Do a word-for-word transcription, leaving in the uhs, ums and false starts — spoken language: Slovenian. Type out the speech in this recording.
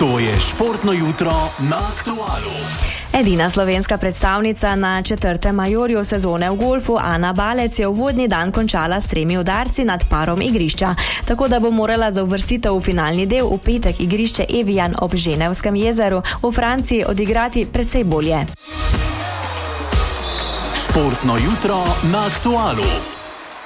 To je športno jutro na Aktualu. Edina slovenska predstavnica na četrtem majorju sezone v golfu, Ana Balec, je uvodni dan končala s tremi udarci nad parom igrišča, tako da bo morala za uvrstitev v finalni del v petek igrišče Evian ob Ženevskem jezeru v Franciji odigrati precej bolje. Športno jutro na Aktualu.